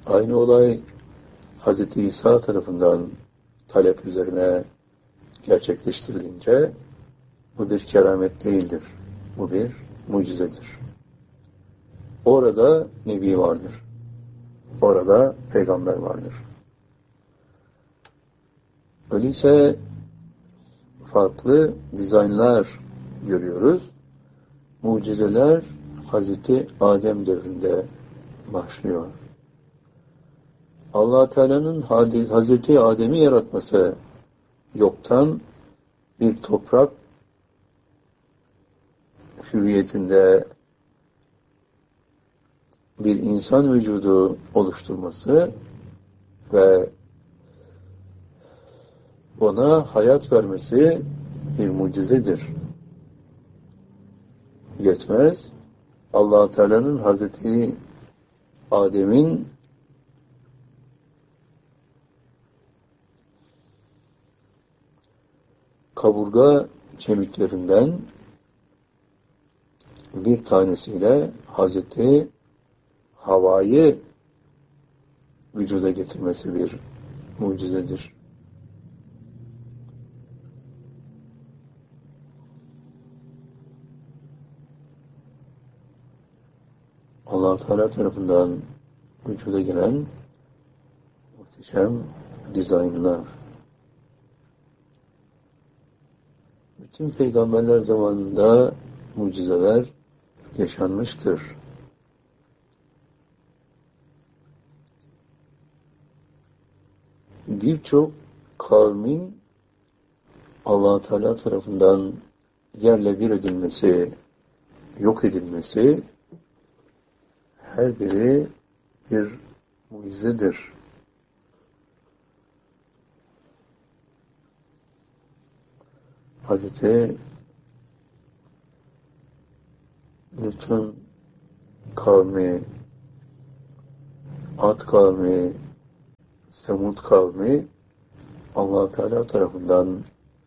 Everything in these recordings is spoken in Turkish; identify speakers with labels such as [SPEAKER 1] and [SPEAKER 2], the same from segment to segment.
[SPEAKER 1] Aynı olay Hz. İsa tarafından talep üzerine gerçekleştirilince bu bir keramet değildir. Bu bir mucizedir. Orada Nebi vardır. Orada Peygamber vardır. Öyleyse farklı dizaynlar görüyoruz. Mucizeler Hazreti Adem devrinde başlıyor. Allah Teala'nın Hazreti Adem'i yaratması, yoktan bir toprak hüviyetinde bir insan vücudu oluşturması ve ona hayat vermesi bir mucizedir. Yetmez. Allah Teala'nın Hazreti Adem'in kaburga kemiklerinden bir tanesiyle Hazreti Havva'yı vücuda getirmesi bir mucizedir. Allah Teala tarafından vücuda giren muhteşem dizaynlar. Bütün peygamberler zamanında mucizeler yaşanmıştır. Birçok kavmin Allah Teala tarafından yerle bir edilmesi, yok edilmesi her biri bir mucizedir. Hazreti Lut'un kavmi, Ad kavmi, Semud kavmi Allah Teala tarafından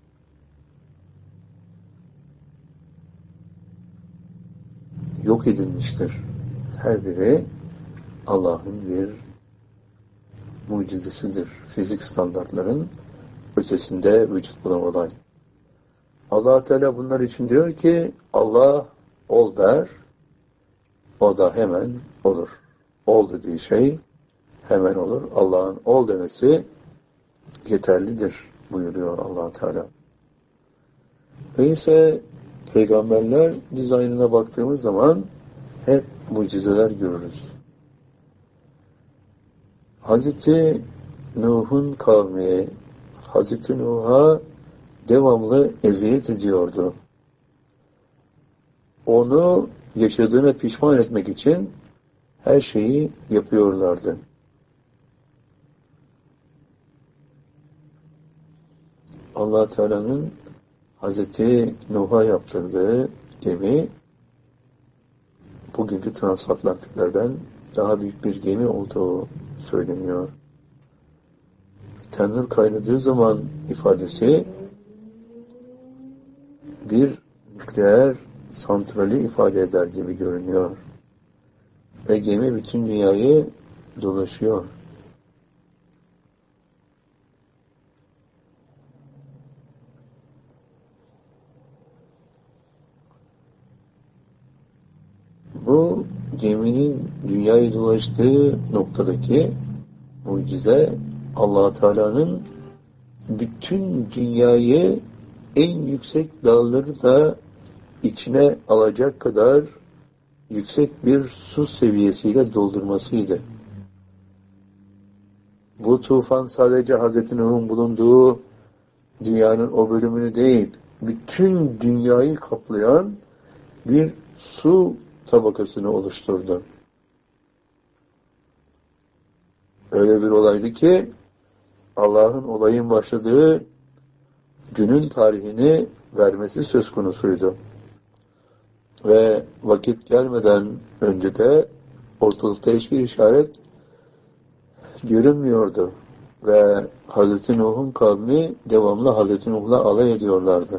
[SPEAKER 1] yok edilmiştir. Her biri Allah'ın bir mucizesidir. Fizik standartların ötesinde vücut bulan olay. Allah Teala bunlar için diyor ki Allah ol der, o da hemen olur. Ol dediği şey hemen olur. Allah'ın ol demesi yeterlidir buyuruyor Allah Teala. Öyleyse peygamberler dizaynına baktığımız zaman hep mucizeler görürüz. Hazreti Nuh'un kavmi Hazreti Nuh'a devamlı eziyet ediyordu. Onu yaşadığına pişman etmek için her şeyi yapıyorlardı. Allah Teala'nın Hazreti Nuh'a yaptırdığı gemi bugünkü transatlantiklerden daha büyük bir gemi olduğu söyleniyor. Tenur kaynadığı zaman ifadesi bir nükleer santrali ifade eder gibi görünüyor. Ve gemi bütün dünyayı dolaşıyor. Bu geminin dünyayı dolaştığı noktadaki mucize Allah Teala'nın bütün dünyayı en yüksek dağları da içine alacak kadar yüksek bir su seviyesiyle doldurmasıydı. Bu tufan sadece Hazreti Nuh'un bulunduğu dünyanın o bölümünü değil, bütün dünyayı kaplayan bir su tabakasını oluşturdu. Öyle bir olaydı ki Allah'ın olayın başladığı günün tarihini vermesi söz konusuydu. Ve vakit gelmeden önce de ortalıkta hiçbir işaret görünmüyordu. Ve Hazreti Nuh'un kavmi devamlı Hazreti Nuh'la alay ediyorlardı.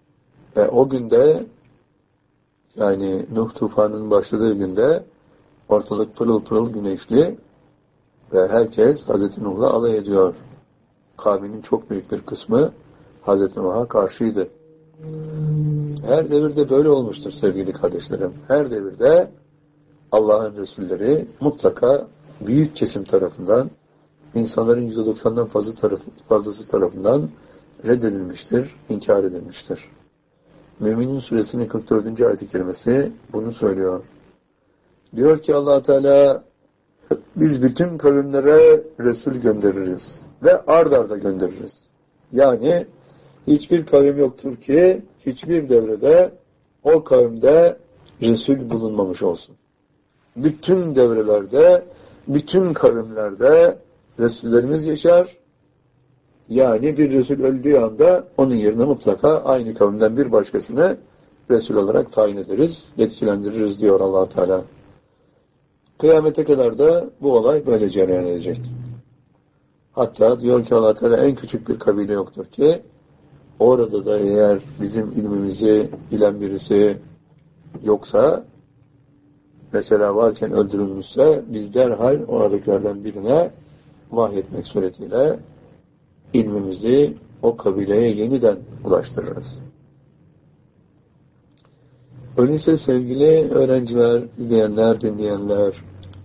[SPEAKER 1] Ve o günde, yani Nuh tufanının başladığı günde Ortalık pırıl pırıl güneşli ve herkes Hazreti Nuh'la alay ediyor. Kavminin çok büyük bir kısmı Hazreti Nuh'a karşıydı. Her devirde böyle olmuştur sevgili kardeşlerim. Her devirde Allah'ın Resulleri mutlaka büyük kesim tarafından, insanların %90'dan fazlası tarafından reddedilmiştir, inkar edilmiştir. Mü'minin suresinin 44. ayet-i kerimesi bunu söylüyor. Diyor ki Allah Teala, biz bütün kavimlere Resul göndeririz ve ard arda göndeririz. Yani hiçbir kavim yoktur ki hiçbir devrede o kavimde Resul bulunmamış olsun. Bütün devrelerde, bütün kavimlerde Resullerimiz yaşar. Yani bir Resul öldüğü anda onun yerine mutlaka aynı kavimden bir başkasını Resul olarak tayin ederiz, yetkilendiririz diyor Allah Teala. Kıyamete kadar da bu olay böyle cereyan edecek. Hatta diyor ki Allah Teala en küçük bir kabile yoktur ki orada da eğer bizim ilmimizi bilen birisi yoksa, mesela varken öldürülmüşse biz derhal oradakilerden birine vahyetmek suretiyle ilmimizi o kabileye yeniden ulaştırırız. Öyleyse sevgili öğrenciler, izleyenler, dinleyenler,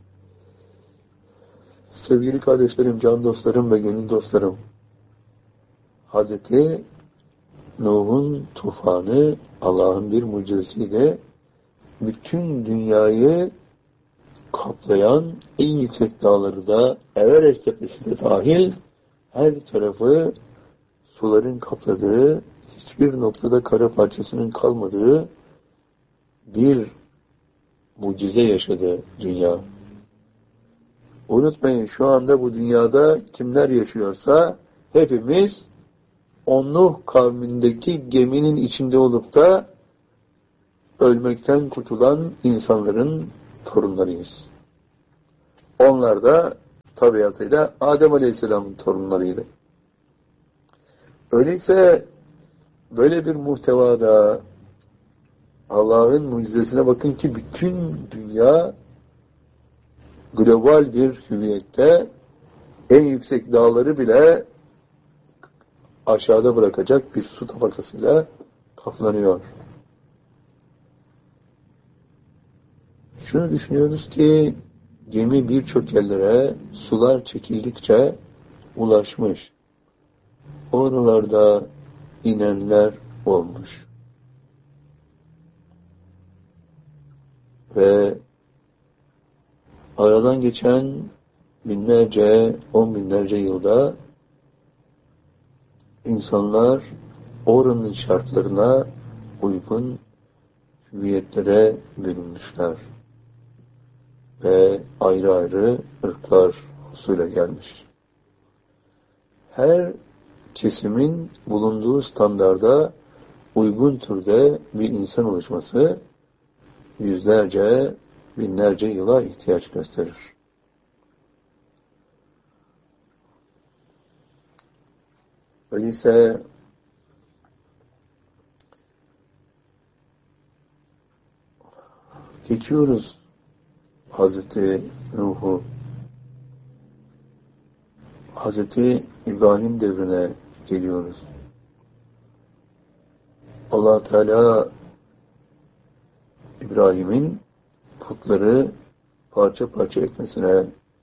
[SPEAKER 1] sevgili kardeşlerim, can dostlarım ve gönül dostlarım, Hazreti Nuh'un tufanı Allah'ın bir mucizesiydi. Bütün dünyayı kaplayan en yüksek dağları da Everest tepesi de dahil her tarafı suların kapladığı, hiçbir noktada kara parçasının kalmadığı bir mucize yaşadı dünya. Unutmayın, şu anda bu dünyada kimler yaşıyorsa hepimiz o Nuh kavmindeki geminin içinde olup da ölmekten kurtulan insanların torunlarıyız. Onlar da tabiatıyla Adem Aleyhisselam'ın torunlarıydı. Öyleyse böyle bir muhtevada Allah'ın mucizesine bakın ki bütün dünya global bir hüviyette en yüksek dağları bile aşağıda bırakacak bir su tabakasıyla kaplanıyor. Şunu düşünüyoruz ki gemi birçok yerlere sular çekildikçe ulaşmış. Oralarda inenler olmuş. Ve aradan geçen binlerce, 10 binlerce yılda insanlar oranın şartlarına uygun hüviyetlere bölünmüşler. Ve ayrı ayrı ırklar husule gelmiş. Her kesimin bulunduğu standarda uygun türde bir insan oluşması yüzlerce, binlerce yıla ihtiyaç gösterir. Öyleyse geçiyoruz Hazreti Nuh'u, Hazreti İbrahim devrine geliyoruz. Allah Teala İbrahim'in putları parça parça etmesine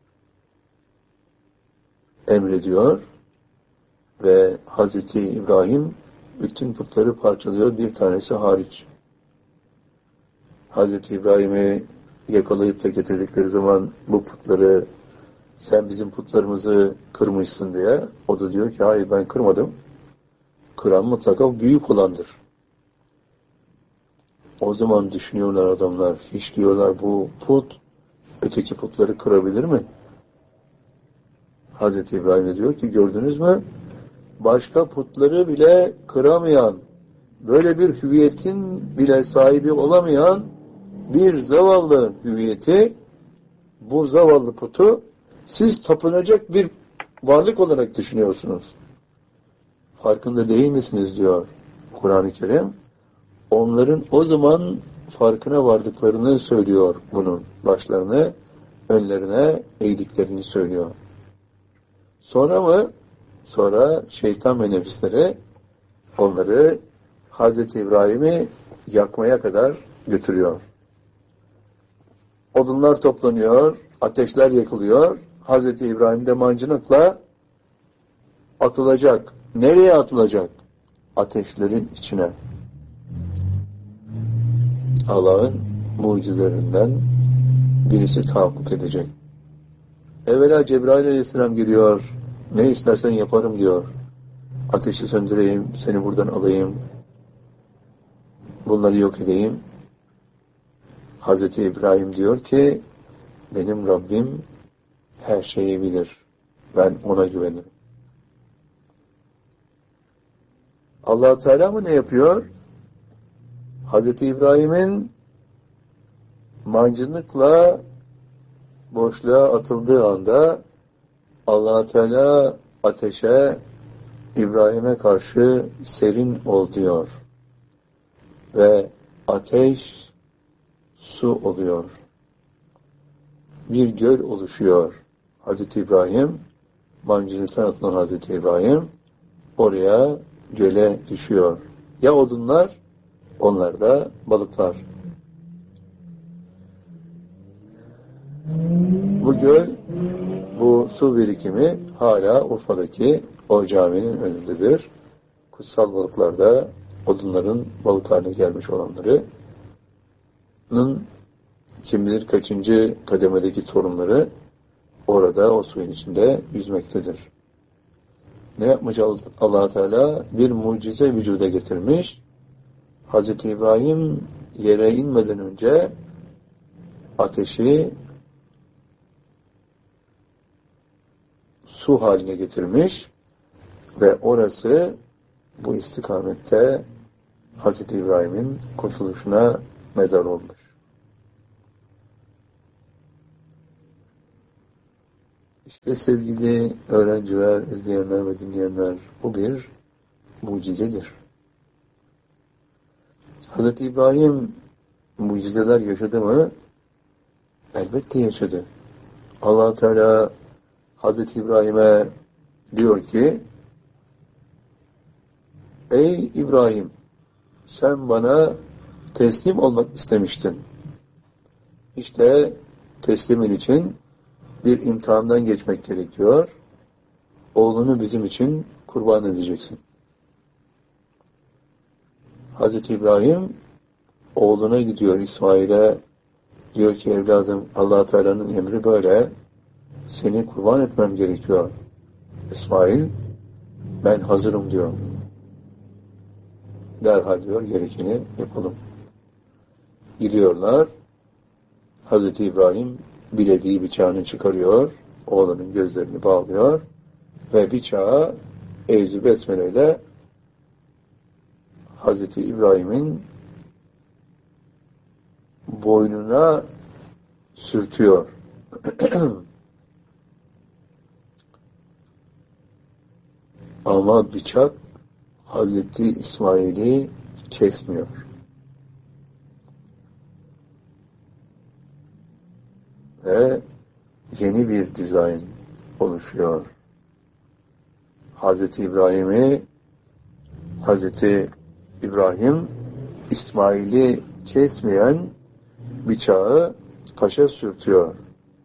[SPEAKER 1] emrediyor ve Hazreti İbrahim bütün putları parçalıyor, bir tanesi hariç. Hazreti İbrahim'i yakalayıp da getirdikleri zaman bu putları sen bizim putlarımızı kırmışsın diye, o da diyor ki hayır ben kırmadım. Kıran mutlaka büyük olandır. O zaman düşünüyorlar adamlar, hiç diyorlar bu put öteki putları kırabilir mi? Hazreti İbrahim diyor ki gördünüz mü? Başka putları bile kıramayan, böyle bir hüviyetin bile sahibi olamayan bir zavallı hüviyeti, bu zavallı putu siz tapınacak bir varlık olarak düşünüyorsunuz. Farkında değil misiniz diyor Kur'an-ı Kerim. Onların o zaman farkına vardıklarını söylüyor bunun başlarını önlerine eğdiklerini söylüyor. Sonra şeytan ve nefisleri onları Hazreti İbrahim'i yakmaya kadar götürüyor. Odunlar toplanıyor, ateşler yakılıyor. Hazreti İbrahim de mancınıkla atılacak. Nereye atılacak? Ateşlerin içine. Allah'ın mucizelerinden birisi tahakkuk edecek. Evvela Cebrail Aleyhisselam geliyor. Ne istersen yaparım diyor. Ateşi söndüreyim, seni buradan alayım. Bunları yok edeyim. Hazreti İbrahim diyor ki, benim Rabbim her şeyi bilir. Ben ona güvenirim. Allah Teala mı ne yapıyor? Hazreti İbrahim'in mancınıkla boşluğa atıldığı anda Allah Teala ateşe, İbrahim'e karşı serin ol diyor. Ve ateş su oluyor. Bir göl oluşuyor. Hazreti İbrahim, mancınıktan atılan Hazreti İbrahim oraya göle düşüyor. Ya odunlar, onlar da balıklar. Bu göl, bu su birikimi hala Urfa'daki o caminin önündedir. Kutsal balıklar da odunların balık haline gelmiş olanlarının kim bilir kaçıncı kademedeki torunları orada o suyun içinde yüzmektedir. Ne yapmış Allah Teala? Bir mucize vücuda getirmiş. Hazreti İbrahim yere inmeden önce ateşi su haline getirmiş ve orası bu istikamette Hazreti İbrahim'in kurtuluşuna medar olmuş. İşte sevgili öğrenciler, izleyenler ve dinleyenler, bu bir mucizedir. Hazreti İbrahim mucizeler yaşadı mı? Elbette yaşadı. Allah Teala Hazreti İbrahim'e diyor ki, ey İbrahim, sen bana teslim olmak istemiştin. İşte teslimin için bir imtihandan geçmek gerekiyor. Oğlunu bizim için kurban edeceksin. Hazreti İbrahim oğluna gidiyor, İsmail'e diyor ki, evladım, Allah Teala'nın emri böyle, seni kurban etmem gerekiyor. İsmail, ben hazırım diyor. Derhal diyor, gerekeni yapalım. Gidiyorlar. Hazreti İbrahim bilediği bıçağını çıkarıyor, oğlunun gözlerini bağlıyor ve bıçağı Eûzü Besmele'yle Hazreti İbrahim'in boynuna sürtüyor. Ama bıçak Hazreti İsmail'i kesmiyor. Ve yeni bir dizayn oluşuyor. Hazreti İbrahim İsmail'i kesmeyen bıçağı taşa sürtüyor.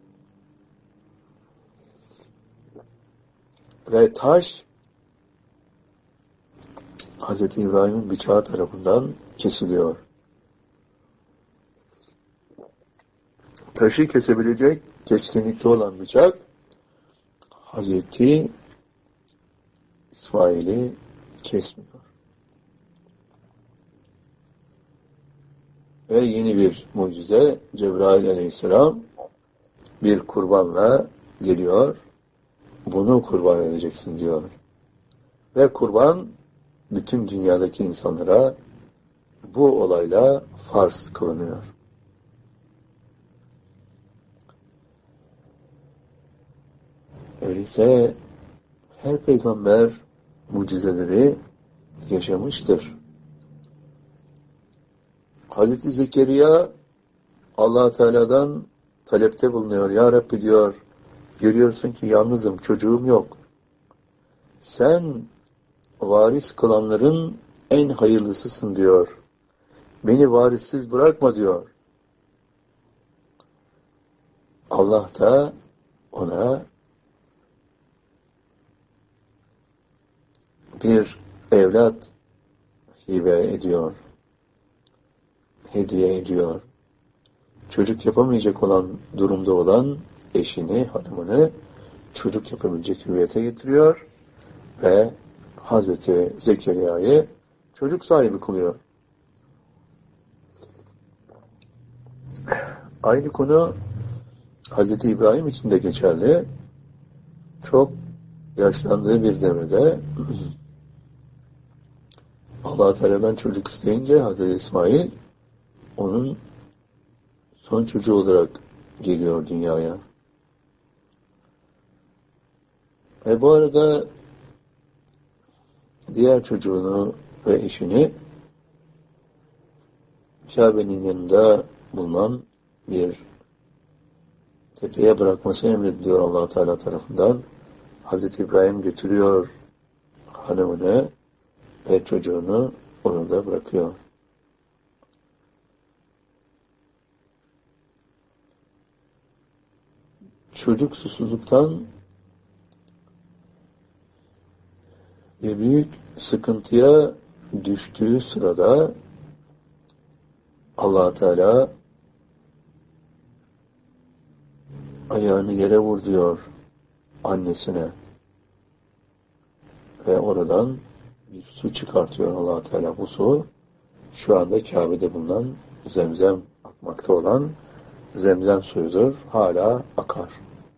[SPEAKER 1] Ve taş Hazreti İbrahim'in bıçağı tarafından kesiliyor. Taşı kesebilecek keskinlikte olan bıçak Hazreti İsmail'i kesmiyor. Ve yeni bir mucize, Cebrail Aleyhisselam bir kurbanla geliyor. Bunu kurban edeceksin diyor. Ve kurban bütün dünyadaki insanlara bu olayla farz kılınıyor. Öyleyse her peygamber mucizeleri yaşamıştır. Hazreti Zekeriya Allah Teala'dan talepte bulunuyor. Ya Rabbi diyor, görüyorsun ki yalnızım, çocuğum yok. Sen varis kılanların en hayırlısısın diyor. Beni varissiz bırakma diyor. Allah da ona bir evlat hibe ediyor. Hediye ediyor. Çocuk yapamayacak olan durumda olan eşini, hanımını çocuk yapabilecek hüviyete getiriyor ve Hazreti Zekeriya'yı çocuk sahibi kılıyor. Aynı konu Hazreti İbrahim için de geçerli. Çok yaşlandığı bir devrede Allah Teala'dan çocuk isteyince Hazreti İsmail onun son çocuğu olarak geliyor dünyaya. Bu arada diğer çocuğunu ve eşini Kabe'nin yanında bulunan bir tepeye bırakması emrediliyor Allah Teala tarafından. Hazreti İbrahim götürüyor hanımını ve çocuğunu orada bırakıyor. Çocuk susuzluktan bir büyük sıkıntıya düştüğü sırada Allah Teala ayağını yere vur diyor annesine ve oradan bir su çıkartıyor Allah Teala. Bu su şu anda Kabe'de bulunan zemzem, akmakta olan zemzem suyudur. Hala akar.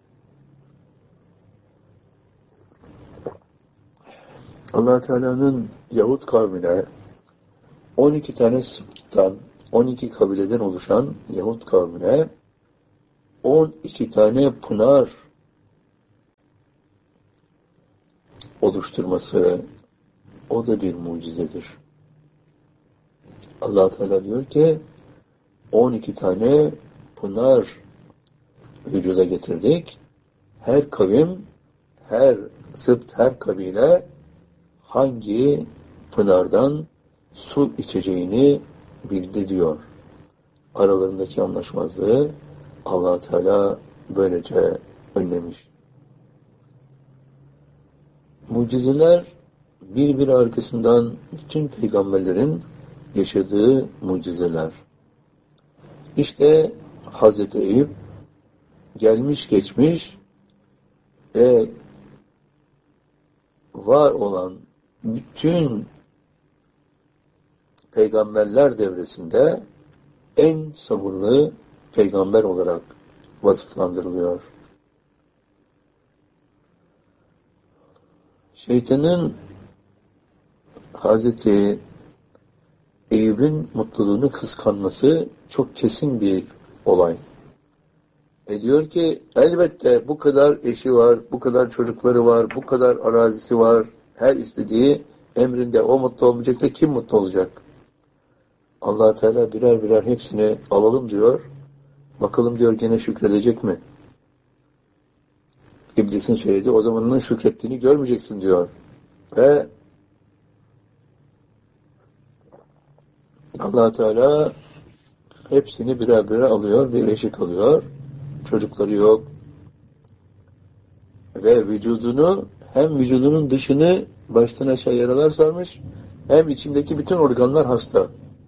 [SPEAKER 1] Allah Teala'nın Yahud kavmine 12 tane sıptan, 12 kabileden oluşan Yahud kavmine 12 tane pınar oluşturması, o da bir mucizedir. Allah Teala diyor ki 12 tane pınar vücuda getirdik. Her kavim, her sıpt, her kabile hangi pınardan su içeceğini bildi diyor. Aralarındaki anlaşmazlığı Allah Teala böylece önlemiş. Mucizeler birbiri arkasından bütün peygamberlerin yaşadığı mucizeler. İşte Hazreti Eyüp gelmiş geçmiş ve var olan bütün peygamberler devresinde en sabırlı peygamber olarak vasıflandırılıyor. Şeytanın Hazreti Eyüp'ün mutluluğunu kıskanması çok kesin bir olay. Diyor ki elbette bu kadar eşi var, bu kadar çocukları var, bu kadar arazisi var, her istediği emrinde, o mutlu olmayacak da kim mutlu olacak? Allah Teala birer birer hepsini alalım diyor. Bakalım diyor gene şükredecek mi? İblisin söylediği o zaman onun şükrettiğini görmeyeceksin diyor. Ve Allah Teala hepsini birer birer alıyor, bir eşik alıyor. Çocukları yok. Ve vücudunu, hem vücudunun dışını baştan aşağı yaralar sarmış, hem içindeki bütün organlar hasta.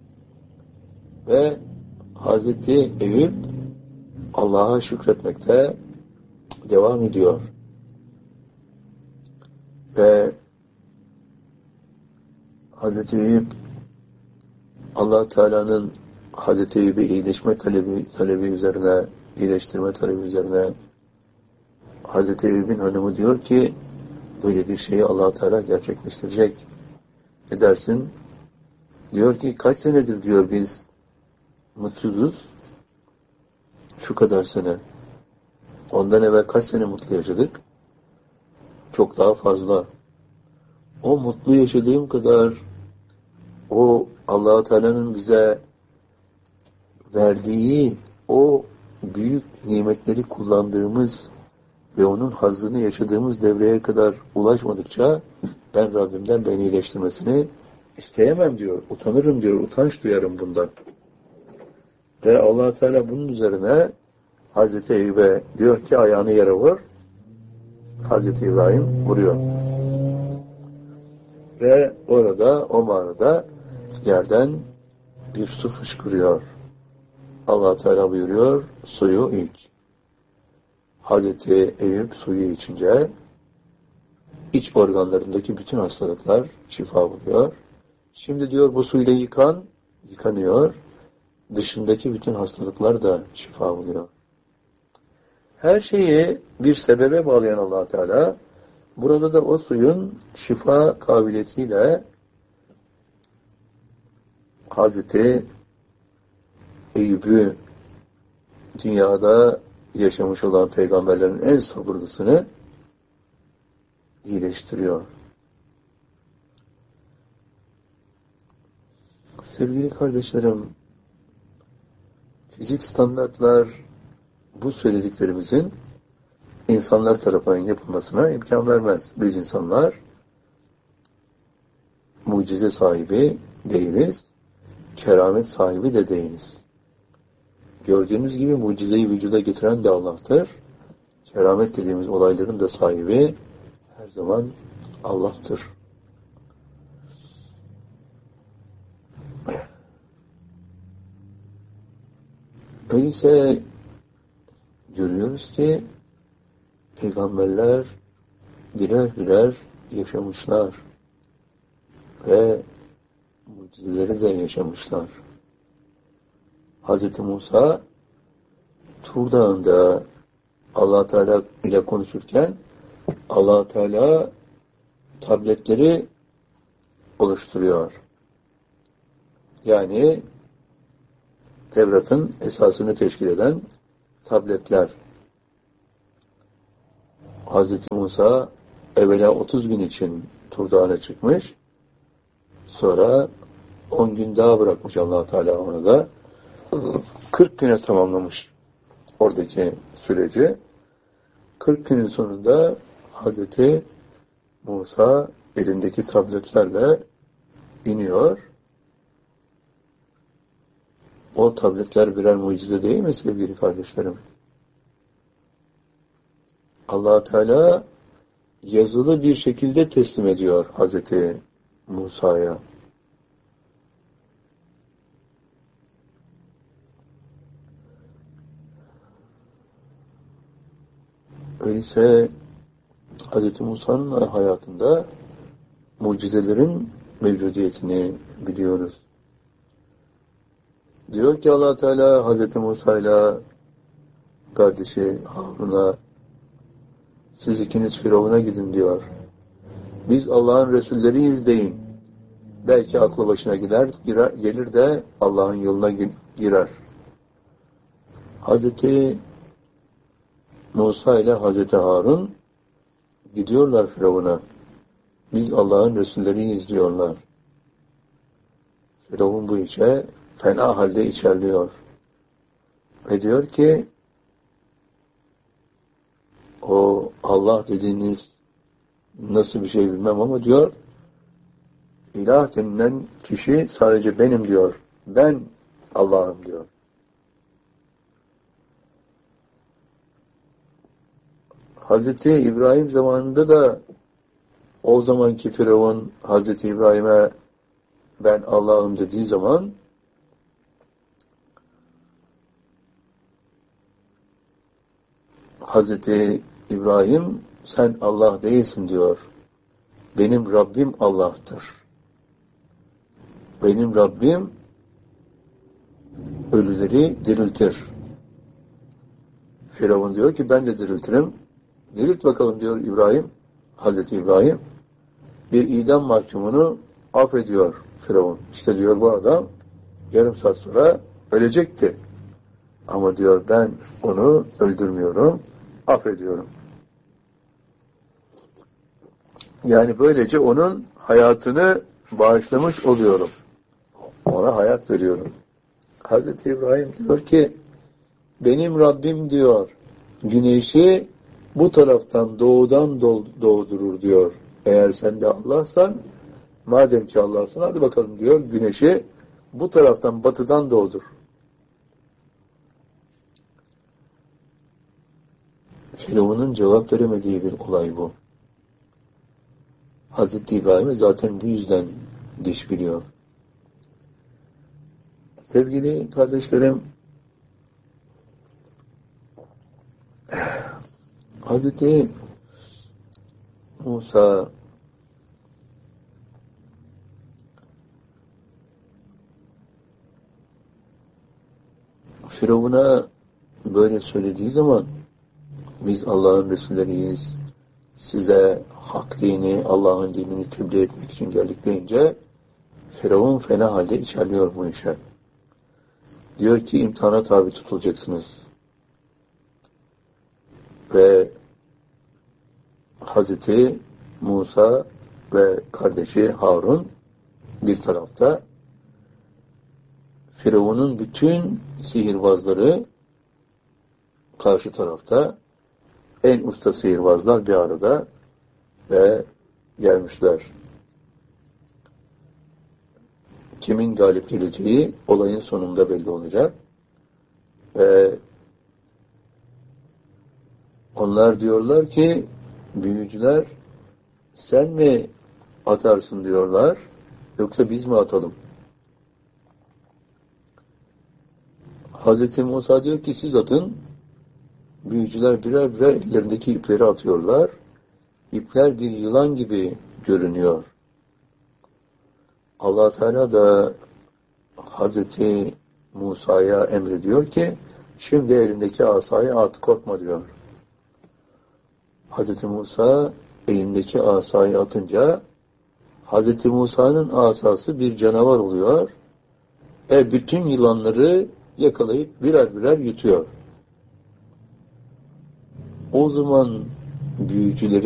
[SPEAKER 1] Ve Hazreti Eyüp Allah'a şükretmekte devam ediyor. Ve Hazreti Eyüp Allah Teala'nın Hazreti Eyüp'e iyileşme talebi üzerine, iyileştirme talebi üzerine Hazreti Eyüp'ün hanımı diyor ki böyle bir şeyi Allah Teala gerçekleştirecek. Ne dersin? Diyor ki kaç senedir diyor biz mutsuzuz? Şu kadar sene. Ondan evvel kaç sene mutlu yaşadık? Çok daha fazla. O mutlu yaşadığım kadar o Allah Teala'nın bize verdiği o büyük nimetleri kullandığımız ve onun hazzını yaşadığımız devreye kadar ulaşmadıkça ben Rabbimden beni iyileştirmesini isteyemem diyor. Utanırım diyor. Utanç duyarım bundan. Ve Allah Teala bunun üzerine Hazreti Eyüp'e diyor ki ayağını yere vur. Hazreti İbrahim vuruyor. Ve orada, o mağarada yerden bir su fışkırıyor. Allah Teala buyuruyor, suyu iç. Hazreti Eyüp suyu içince iç organlarındaki bütün hastalıklar şifa buluyor. Şimdi diyor bu suyla yıkanıyor. Dışındaki bütün hastalıklar da şifa buluyor. Her şeyi bir sebebe bağlayan Allah Teala burada da o suyun şifa kabiliyetiyle Hazreti Eyüp'ü dünyada yaşamış olan peygamberlerin en sabırlısını iyileştiriyor. Sevgili kardeşlerim, fizik standartlar bu söylediklerimizin insanlar tarafından yapılmasına imkan vermez. Biz insanlar mucize sahibi değiliz, keramet sahibi de değiliz. Gördüğünüz gibi mucizeyi vücuda getiren de Allah'tır. Keramet dediğimiz olayların da sahibi her zaman Allah'tır. Öyleyse görüyoruz ki peygamberler birer birer yaşamışlar ve mucizeleri de yaşamışlar. Hz. Musa Tur Dağı'nda Allah Teala ile konuşurken Allah Teala tabletleri oluşturuyor. Yani Tevrat'ın esasını teşkil eden tabletler. Hz. Musa evvela 30 gün için Tur Dağı'na çıkmış. Sonra 10 gün daha bırakmış Allah Teala onu da. 40 güne tamamlamış oradaki süreci. 40 günün sonunda Hazreti Musa elindeki tabletlerle iniyor. O tabletler birer mucize değil mi sevgili kardeşlerim? Allah Teala yazılı bir şekilde teslim ediyor Hazreti Musa'ya. Öyleyse Hz. Musa'nın hayatında mucizelerin mevcudiyetini biliyoruz. Diyor ki Allah Teala Hz. Musa ile kardeşi Harun'a siz ikiniz Firavun'a gidin diyor. Biz Allah'ın Resulleriyiz deyin. Belki aklı başına gelir de Allah'ın yoluna girer. Hz. Musa ile Hazreti Harun gidiyorlar Firavun'a. Biz Allah'ın Resulleriyiz diyorlar. Firavun bu işe fena halde içerliyor. Ve diyor ki o Allah dediğiniz nasıl bir şey bilmem ama diyor ilah denilen kişi sadece benim diyor. Ben Allah'ım diyor. Hazreti İbrahim zamanında da o zamanki Firavun Hazreti İbrahim'e ben Allah'ım dediği zaman Hazreti İbrahim sen Allah değilsin diyor. Benim Rabbim Allah'tır. Benim Rabbim ölüleri diriltir. Firavun diyor ki ben de diriltirim. Dirilt bakalım diyor İbrahim. Hazreti İbrahim bir idam mahkumunu affediyor Firavun. İşte diyor bu adam yarım saat sonra ölecekti. Ama diyor ben onu öldürmüyorum, affediyorum. Yani böylece onun hayatını bağışlamış oluyorum. Ona hayat veriyorum. Hazreti İbrahim diyor ki benim Rabbim diyor, güneşi bu taraftan doğudan doğdurur diyor. Eğer sen de Allah'san, madem ki Allah'sın, hadi bakalım diyor, güneşi bu taraftan batıdan doğdur. Firavun'un cevap veremediği bir olay bu. Hazreti İbrahim'e zaten bu yüzden diş biliyor. Sevgili kardeşlerim, Hazreti Musa Firavun'a böyle söylediği zaman biz Allah'ın Resulleriyiz, size hak dini, Allah'ın dinini tebliğ etmek için geldik deyince Firavun fena halde içerliyor bu işe. Diyor ki imtihana tabi tutulacaksınız. Ve Hazreti Musa ve kardeşi Harun bir tarafta, Firavun'un bütün sihirbazları karşı tarafta, en usta sihirbazlar bir arada ve gelmişler. Kimin galip geleceği olayın sonunda belli olacak. Ve onlar diyorlar ki, büyücüler sen mi atarsın diyorlar, yoksa biz mi atalım? Hazreti Musa diyor ki siz atın. Büyücüler birer birer ellerindeki ipleri atıyorlar. İpler bir yılan gibi görünüyor. Allah Teala da Hazreti Musa'ya emrediyor ki şimdi elindeki asayı at, korkma diyor. Hazreti Musa elindeki asayı atınca Hazreti Musa'nın asası bir canavar oluyor. Bütün yılanları yakalayıp birer birer yutuyor. O zaman büyücüleri